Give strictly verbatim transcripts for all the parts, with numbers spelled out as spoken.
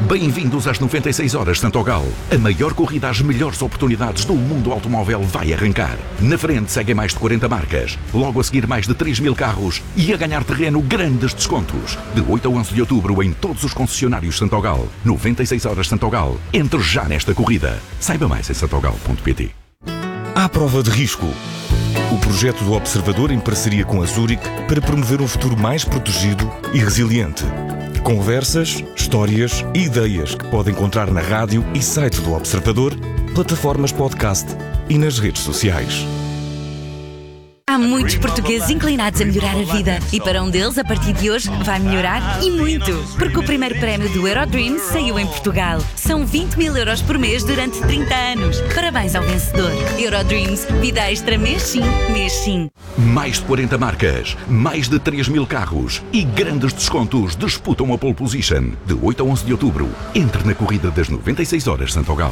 Bem-vindos às noventa e seis horas Santogal. A maior corrida às melhores oportunidades do mundo automóvel vai arrancar. Na frente seguem mais de quarenta marcas, logo a seguir mais de três mil carros e a ganhar terreno grandes descontos. De oito a onze de outubro em todos os concessionários Santogal. noventa e seis horas Santogal. Entre já nesta corrida. Saiba mais em santogal ponto pt. À prova de risco. O projeto do Observador em parceria com a Zurich para promover um futuro mais protegido e resiliente. Conversas, histórias e ideias que pode encontrar na rádio e site do Observador, plataformas podcast e nas redes sociais. Há muitos portugueses inclinados a melhorar a vida e para um deles, a partir de hoje, vai melhorar e muito. Porque o primeiro prémio do Eurodreams saiu em Portugal. São vinte mil euros por mês durante trinta anos. Parabéns ao vencedor. Eurodreams, vida extra mês sim, mês sim. Mais de quarenta marcas, mais de três mil carros e grandes descontos disputam a pole position. De oito a onze de outubro. Entre na corrida das noventa e seis horas Santogal.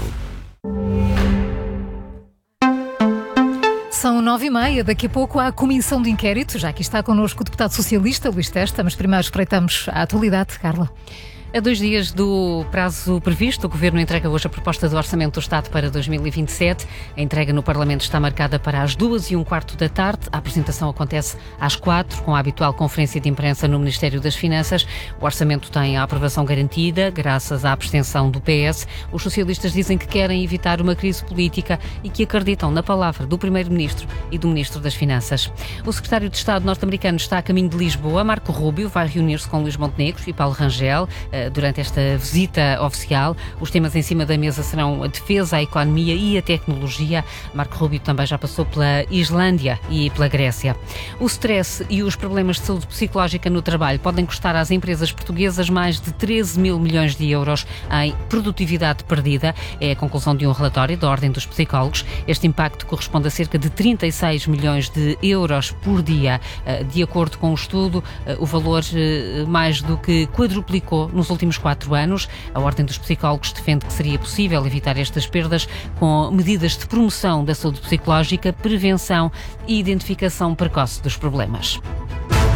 São nove e meia, daqui a pouco há a comissão de inquérito. Já aqui está connosco o deputado socialista Luís Testa, mas primeiro espreitamos a atualidade. Carla. A dois dias do prazo previsto, o Governo entrega hoje a proposta do Orçamento do Estado para dois mil e vinte e sete. A entrega no Parlamento está marcada para as duas e um quarto da tarde. A apresentação acontece às quatro, com a habitual conferência de imprensa no Ministério das Finanças. O Orçamento tem a aprovação garantida, graças à abstenção do P S. Os socialistas dizem que querem evitar uma crise política e que acreditam na palavra do Primeiro-Ministro e do Ministro das Finanças. O Secretário de Estado norte-americano está a caminho de Lisboa. Marco Rubio vai reunir-se com Luís Montenegro e Paulo Rangel durante esta visita oficial. Os temas em cima da mesa serão a defesa, a economia e a tecnologia. Marco Rubio também já passou pela Islândia e pela Grécia. O stress e os problemas de saúde psicológica no trabalho podem custar às empresas portuguesas mais de treze mil milhões de euros em produtividade perdida. É a conclusão de um relatório da Ordem dos Psicólogos. Este impacto corresponde a cerca de trinta e seis milhões de euros por dia. De acordo com o estudo, o valor mais do que quadruplicou nos últimos quatro anos. A Ordem dos Psicólogos defende que seria possível evitar estas perdas com medidas de promoção da saúde psicológica, prevenção e identificação precoce dos problemas.